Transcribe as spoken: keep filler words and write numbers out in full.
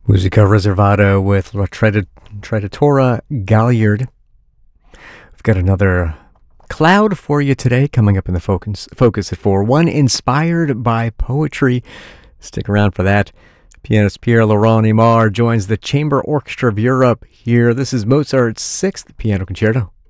Musica Reservata with La Tred- Traditora Galliard. We've got another cloud for you today coming up in the focus, focus at four. One inspired by poetry. Stick around for that. Pianist Pierre-Laurent Aimard joins the Chamber Orchestra of Europe here. This is Mozart's sixth piano concerto.